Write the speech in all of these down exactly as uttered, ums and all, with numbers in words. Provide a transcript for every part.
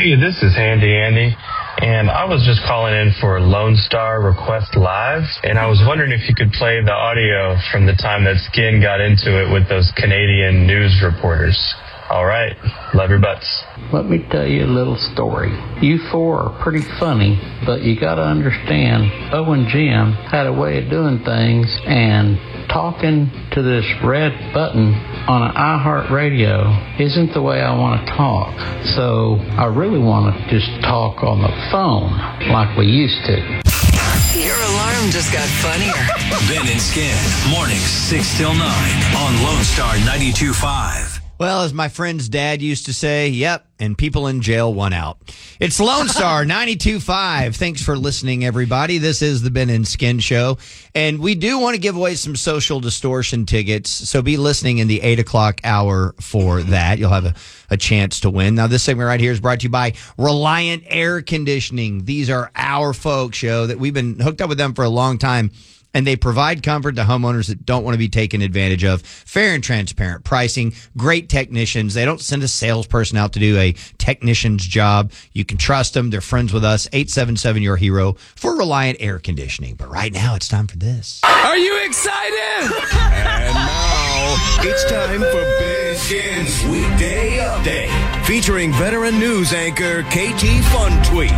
Hey, this is Handy Andy, and I was just calling in for Lone Star Request Live, and I was wondering if you could play the audio from the time that Skin got into it with those Canadian news reporters. All right. Love your butts. Let me tell you a little story. You four are pretty funny, but you got to understand, Bo and Jim had a way of doing things, and talking to this red button on an iHeartRadio isn't the way I want to talk. So I really want to just talk on the phone like we used to. Your alarm just got funnier. Ben and Skin, mornings six till nine on Lone Star ninety-two point five. Well, as my friend's dad used to say, yep, and people in jail won out. It's Lone Star ninety-two point five. Thanks for listening, everybody. This is the Ben and Skin Show, and we do want to give away some Social Distortion tickets, so be listening in the eight o'clock hour for that. You'll have a, a chance to win. Now, this segment right here is brought to you by Reliant Air Conditioning. These are our folks, show that we've been hooked up with them for a long time. And they provide comfort to homeowners that don't want to be taken advantage of. Fair and transparent pricing, great technicians. They don't send a salesperson out to do a technician's job. You can trust them. They're friends with us. eight seven seven, your hero for Reliant Air Conditioning. But right now, it's time for this. Are you excited? And now, it's time for Ben and Skin's Weekday Update. Featuring veteran news anchor K T Fun Tweet.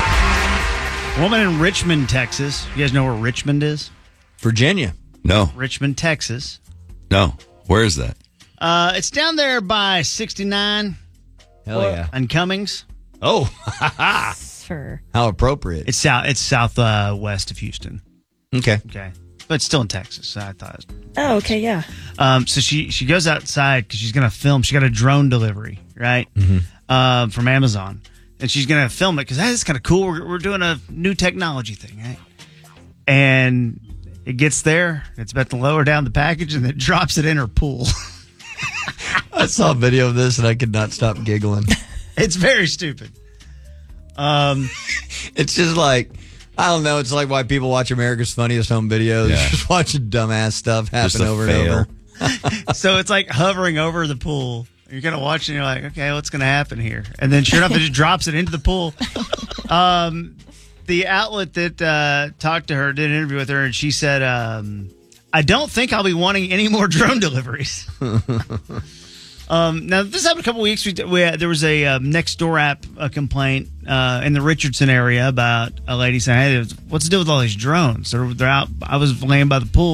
Yeah. Woman in Richmond, Texas. You guys know where Richmond is? Virginia. No. Richmond, Texas. No. Where is that? Uh, it's down there by sixty-nine. Hell yeah. And Cummings. Oh, Sure. how appropriate. It's south. It's southwest of Houston. Okay. Okay, but it's still in Texas. So I thought. Oh, okay, yeah. Um, so she she goes outside because she's gonna film. She got a drone delivery, right? Mm-hmm. Uh, from Amazon, and she's gonna film it because hey, that's kind of cool. We're we're doing a new technology thing, right? And it gets there. It's about to lower down the package, and it drops it in her pool. I saw a video of this, and I could not stop giggling. It's very stupid. Um, It's just like, I don't know, it's like why people watch America's Funniest Home Videos. Yeah. Just watching dumbass stuff happen Just a over fail. and over. so it's like hovering over the pool. You're gonna watch, and you're like, okay, what's gonna happen here? And then sure enough, it just drops it into the pool. Um, the outlet that uh, talked to her did an interview with her, and she said, um, "I don't think I'll be wanting any more drone deliveries." Um, now, this happened a couple weeks. We, we uh, there was a uh, Nextdoor app uh, complaint uh, in the Richardson area about a lady saying, "Hey, what's the deal with all these drones? They're, they're out." I was laying by the pool.